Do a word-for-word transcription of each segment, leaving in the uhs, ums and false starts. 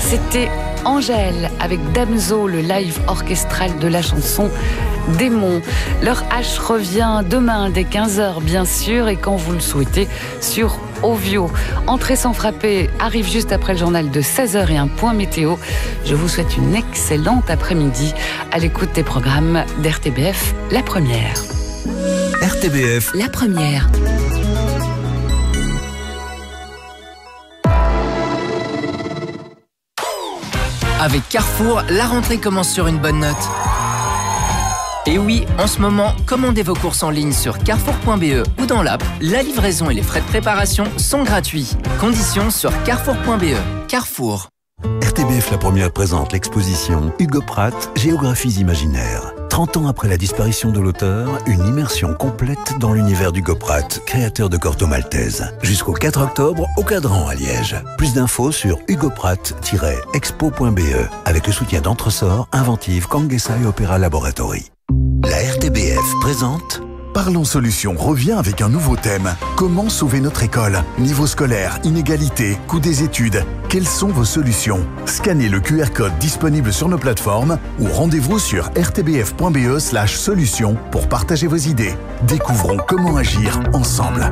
C'était Angèle avec Damso, le live orchestral de la chanson Démon. Leur H revient demain dès quinze heures bien sûr et quand vous le souhaitez sur Ovio. Entrée sans frapper arrive juste après le journal de seize heures et un point météo. Je vous souhaite une excellente après-midi à l'écoute des programmes d'R T B F, la première. R T B F, la première. Avec Carrefour, la rentrée commence sur une bonne note. Et oui, en ce moment, commandez vos courses en ligne sur carrefour point b e ou dans l'app. La livraison et les frais de préparation sont gratuits. Conditions sur carrefour point b e. Carrefour. R T B F La Première présente l'exposition Hugo Pratt, Géographies imaginaires. trente ans après la disparition de l'auteur, une immersion complète dans l'univers d'Hugo Pratt, créateur de Corto Maltese. Jusqu'au quatre octobre, au Cadran à Liège. Plus d'infos sur hugo pratt tiret expo point b e avec le soutien d'Entresort, Inventive, Kangesa et Opéra Laboratory. La R T B F présente Parlons Solutions revient avec un nouveau thème. Comment sauver notre école? Niveau scolaire, inégalité, coût des études. Quelles sont vos solutions? Scannez le Q R code disponible sur nos plateformes ou rendez-vous sur r t b f point b e slash solutions pour partager vos idées. Découvrons comment agir ensemble.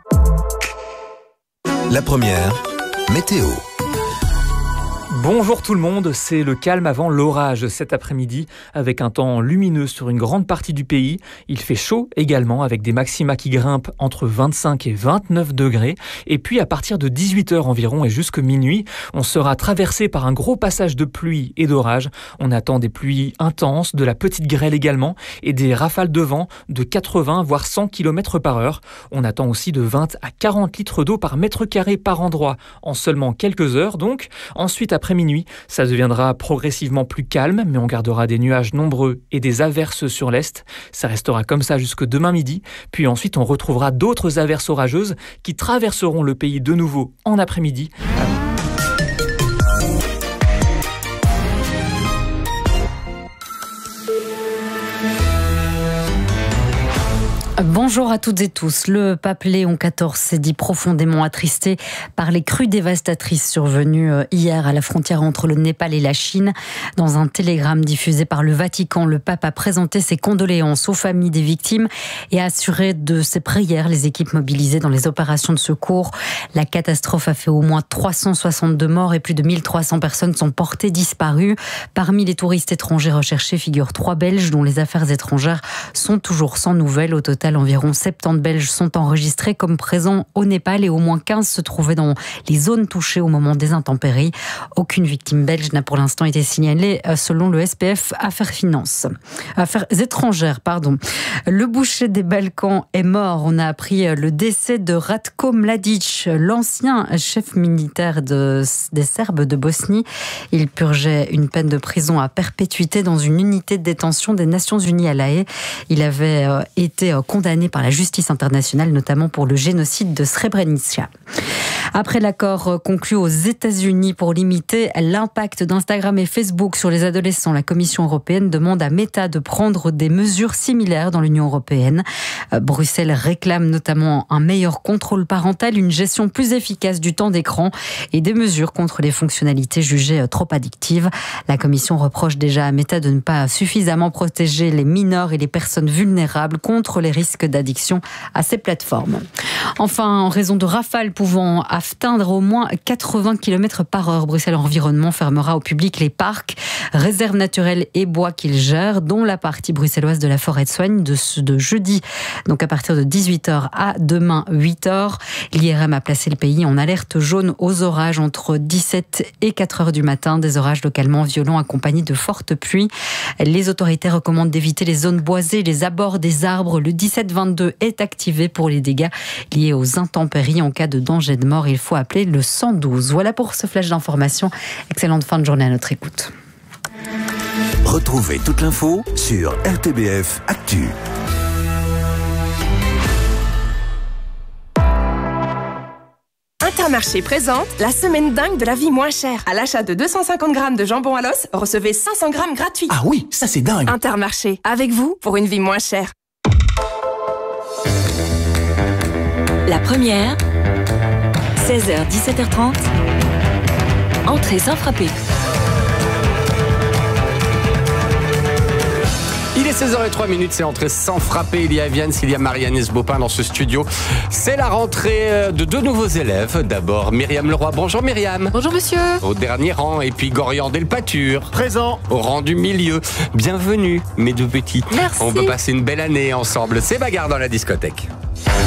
La Première, météo. Bonjour tout le monde, c'est le calme avant l'orage cet après-midi avec un temps lumineux sur une grande partie du pays. Il fait chaud également avec des maxima qui grimpent entre vingt-cinq et vingt-neuf degrés. Et puis à partir de dix-huit heures environ et jusque minuit, on sera traversé par un gros passage de pluie et d'orage. On attend des pluies intenses, de la petite grêle également et des rafales de vent de quatre-vingts voire cent kilomètres par heure. On attend aussi de vingt à quarante litres d'eau par mètre carré par endroit en seulement quelques heures donc. Ensuite après minuit, ça deviendra progressivement plus calme, mais on gardera des nuages nombreux et des averses sur l'est. Ça restera comme ça jusque demain midi, puis ensuite on retrouvera d'autres averses orageuses qui traverseront le pays de nouveau en après-midi. Bonjour à toutes et tous. Le pape Léon quatorze s'est dit profondément attristé par les crues dévastatrices survenues hier à la frontière entre le Népal et la Chine. Dans un télégramme diffusé par le Vatican, le pape a présenté ses condoléances aux familles des victimes et a assuré de ses prières les équipes mobilisées dans les opérations de secours. La catastrophe a fait au moins trois cent soixante-deux morts et plus de mille trois cents personnes sont portées disparues. Parmi les touristes étrangers recherchés figurent trois Belges dont les affaires étrangères sont toujours sans nouvelles. Au total, environ soixante-dix Belges sont enregistrés comme présents au Népal et au moins quinze se trouvaient dans les zones touchées au moment des intempéries. Aucune victime belge n'a pour l'instant été signalée selon le S P F Affaires Finances. Affaires étrangères, pardon. Le boucher des Balkans est mort. On a appris le décès de Ratko Mladic, l'ancien chef militaire de, des Serbes de Bosnie. Il purgeait une peine de prison à perpétuité dans une unité de détention des Nations Unies à La Haye. Il avait euh, été euh, condamné par la justice internationale, notamment pour le génocide de Srebrenica. Après l'accord conclu aux États-Unis pour limiter l'impact d'Instagram et Facebook sur les adolescents, la Commission européenne demande à Meta de prendre des mesures similaires dans l'Union européenne. Bruxelles réclame notamment un meilleur contrôle parental, une gestion plus efficace du temps d'écran et des mesures contre les fonctionnalités jugées trop addictives. La Commission reproche déjà à Meta de ne pas suffisamment protéger les mineurs et les personnes vulnérables contre les risques d'addiction à ces plateformes. Enfin, en raison de rafales pouvant atteindre au moins quatre-vingts kilomètres par heure, Bruxelles Environnement fermera au public les parcs, réserves naturelles et bois qu'il gère, dont la partie bruxelloise de la forêt de Soignes de, de jeudi, donc à partir de dix-huit heures à demain huit heures. L'I R M a placé le pays en alerte jaune aux orages entre dix-sept et quatre heures du matin, des orages localement violents accompagnés de fortes pluies. Les autorités recommandent d'éviter les zones boisées, les abords des arbres. Le dix-sept vingt-deux est activé pour les dégâts liés aux intempéries. En cas de danger de mort, il faut appeler le cent douze. Voilà pour ce flash d'information. Excellente fin de journée à notre écoute. Retrouvez toute l'info sur R T B F Actu. Intermarché présente la semaine dingue de la vie moins chère. À l'achat de deux cent cinquante grammes de jambon à l'os, recevez cinq cents grammes gratuits. Ah oui, ça c'est dingue. Intermarché, avec vous pour une vie moins chère. La première, seize heures dix-sept heures trente, Entrée sans frapper. Il est seize heures zéro trois, c'est entrée sans frapper. Il y a Vienne, il y a Marie-Agnès Baupin dans ce studio. C'est la rentrée de deux nouveaux élèves. D'abord, Myriam Leroy. Bonjour Myriam. Bonjour monsieur. Au dernier rang. Et puis Gorian Delpature. Présent. Au rang du milieu. Bienvenue, mes deux petits. Merci. On peut passer une belle année ensemble. C'est bagarre dans la discothèque.